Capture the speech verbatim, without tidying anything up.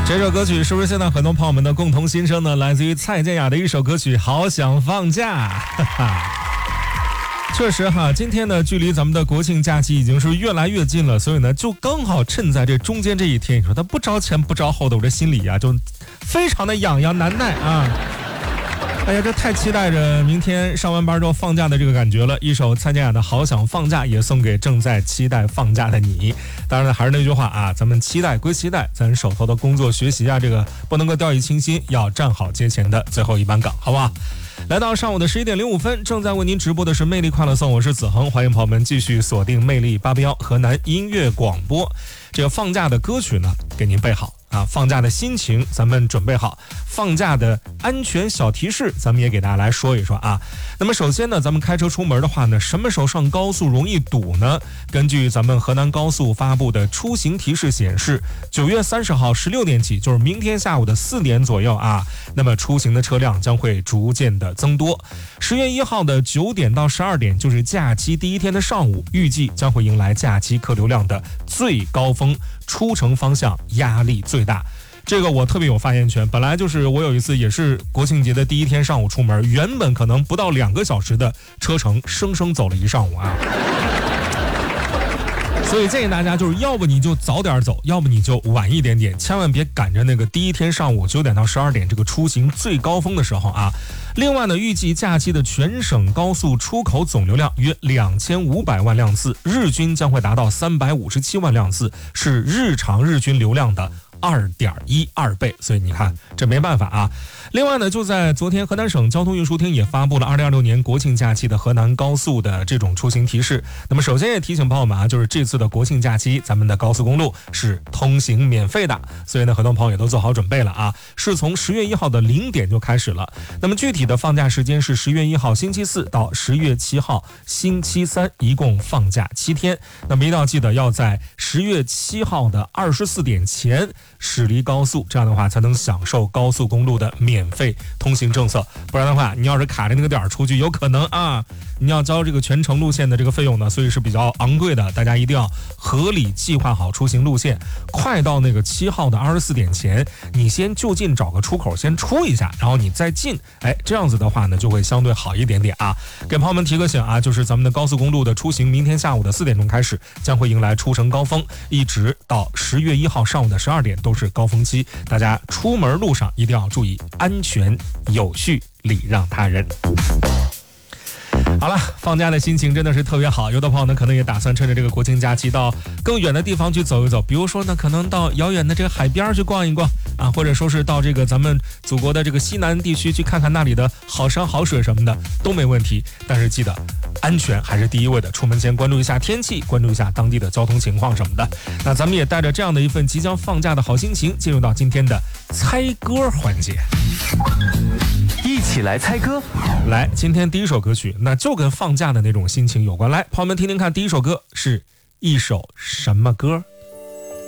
这首歌曲是不是现在很多朋友们的共同心声呢？来自于蔡健雅的一首歌曲《好想放假》。哈哈，确实哈，今天呢距离咱们的国庆假期已经是越来越近了，所以呢就刚好趁在这中间这一天，你说他不着前不着后的，我这心里啊就非常的痒痒难耐啊。哎呀，这太期待着明天上完班之后放假的这个感觉了。一首蔡健雅的《好想放假》也送给正在期待放假的你。当然还是那句话啊，咱们期待归期待，咱手头的工作学习啊，这个不能够掉以轻心，要站好节前的最后一班岗，好不好？来到上午的十一点零五分，正在为您直播的是魅力快乐颂，我是子恒，欢迎朋友们继续锁定魅力八八幺河南音乐广播。这个放假的歌曲呢，给您备好啊，放假的心情咱们准备好，放假的安全小提示咱们也给大家来说一说啊。那么首先呢，咱们开车出门的话呢，什么时候上高速容易堵呢？根据咱们河南高速发布的出行提示显示，九月三十号十六点起，就是明天下午的四点左右啊，那么出行的车辆将会逐渐的增多。十月一号的九点到十二点，就是假期第一天的上午，预计将会迎来假期客流量的最高峰，出城方向压力最大。这个我特别有发言权，本来就是我有一次也是国庆节的第一天上午出门，原本可能不到两个小时的车程，生生走了一上午啊。所以建议大家就是要不你就早点走，要不你就晚一点点，千万别赶着那个第一天上午九点到十二点这个出行最高峰的时候啊。另外呢，预计假期的全省高速出口总流量约两千五百万辆次，日均将会达到三百五十七万辆次，是日常日均流量的二点一二倍，所以你看这没办法啊。另外呢，就在昨天，河南省交通运输厅也发布了二零二六年国庆假期的河南高速的这种出行提示。那么首先也提醒朋友们啊，就是这次的国庆假期，咱们的高速公路是通行免费的，所以呢，很多朋友也都做好准备了啊，是从十月一号的零点就开始了。那么具体的放假时间是十月一号星期四到十月七号星期三，一共放假七天。那么一定要记得要在十月七号的二十四点前驶离高速，这样的话才能享受高速公路的免费通行政策，不然的话你要是卡着那个点出去，有可能啊你要交这个全程路线的这个费用呢，所以是比较昂贵的，大家一定要合理计划好出行路线，快到那个七号的二十四点前，你先就近找个出口先出一下，然后你再进，哎，这样子的话呢就会相对好一点点啊。给朋友们提个醒啊，就是咱们的高速公路的出行，明天下午的四点钟开始将会迎来出城高峰，一直到十月一号上午的十二点都是高峰期，大家出门路上一定要注意安全有序，礼让他人。好了，放假的心情真的是特别好，有的朋友呢可能也打算趁着这个国庆假期到更远的地方去走一走，比如说呢可能到遥远的这个海边去逛一逛啊，或者说是到这个咱们祖国的这个西南地区去看看那里的好山好水什么的都没问题，但是记得安全还是第一位的，出门前关注一下天气，关注一下当地的交通情况什么的。那咱们也带着这样的一份即将放假的好心情，进入到今天的猜歌环节， 一起来猜歌。 来，今天第一首歌曲那就跟放假的那种心情有关，来，朋友们听听看，第一首歌是一首什么歌？